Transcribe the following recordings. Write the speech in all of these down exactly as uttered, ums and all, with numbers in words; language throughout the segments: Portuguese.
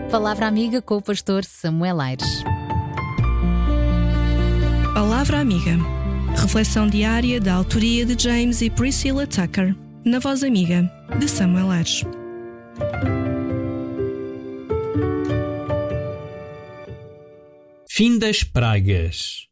Palavra Amiga com o pastor Samuel Aires. Palavra Amiga. Reflexão diária da autoria de James e Priscilla Tucker, na voz amiga de Samuel Aires. Fim das pragas.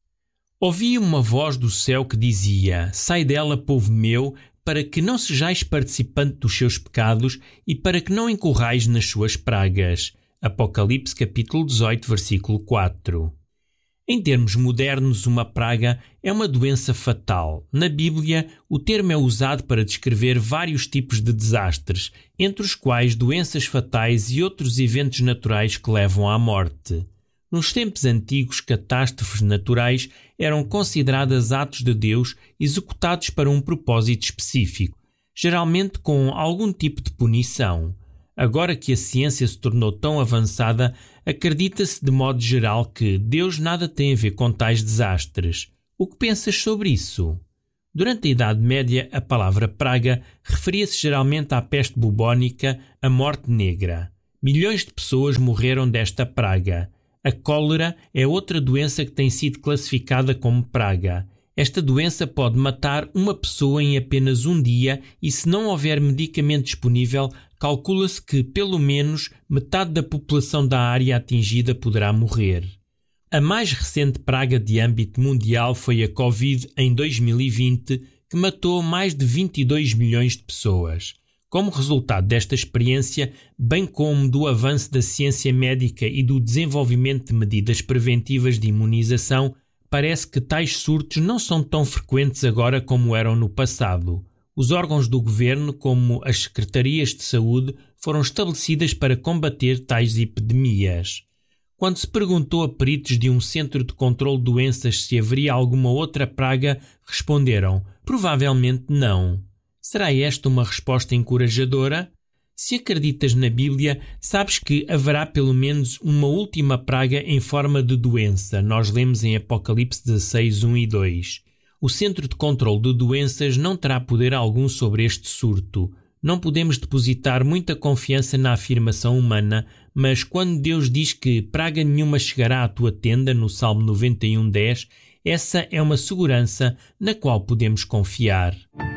Ouvi uma voz do céu que dizia: Sai dela, povo meu, para que não sejais participante dos seus pecados e para que não incorrais nas suas pragas. Apocalipse capítulo dezoito, versículo quatro. Em termos modernos, uma praga é uma doença fatal. Na Bíblia, o termo é usado para descrever vários tipos de desastres, entre os quais doenças fatais e outros eventos naturais que levam à morte. Nos tempos antigos, catástrofes naturais eram consideradas atos de Deus executados para um propósito específico, geralmente com algum tipo de punição. Agora que a ciência se tornou tão avançada, acredita-se de modo geral que Deus nada tem a ver com tais desastres. O que pensas sobre isso? Durante a Idade Média, a palavra praga referia-se geralmente à peste bubónica, a morte negra. Milhões de pessoas morreram desta praga. A cólera é outra doença que tem sido classificada como praga. Esta doença pode matar uma pessoa em apenas um dia e, se não houver medicamento disponível, calcula-se que pelo menos metade da população da área atingida poderá morrer. A mais recente praga de âmbito mundial foi a Covid em dois mil e vinte, que matou mais de vinte e dois milhões de pessoas. Como resultado desta experiência, bem como do avanço da ciência médica e do desenvolvimento de medidas preventivas de imunização, parece que tais surtos não são tão frequentes agora como eram no passado. Os órgãos do governo, como as secretarias de saúde, foram estabelecidas para combater tais epidemias. Quando se perguntou a peritos de um centro de controle de doenças se haveria alguma outra praga, responderam: provavelmente não. Será esta uma resposta encorajadora? Se acreditas na Bíblia, sabes que haverá pelo menos uma última praga em forma de doença. Nós lemos em Apocalipse dezesseis, um e dois. O Centro de Controle de Doenças não terá poder algum sobre este surto. Não podemos depositar muita confiança na afirmação humana, mas quando Deus diz que praga nenhuma chegará à tua tenda, no Salmo noventa e um, dez, essa é uma segurança na qual podemos confiar.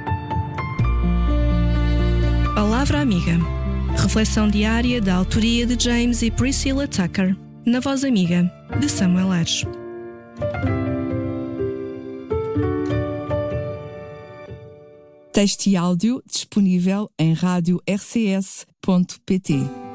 Palavra Amiga. Reflexão diária da autoria de James e Priscilla Tucker, na voz amiga de Samuel Aires. Texto e áudio disponível em rádio r c s ponto p t.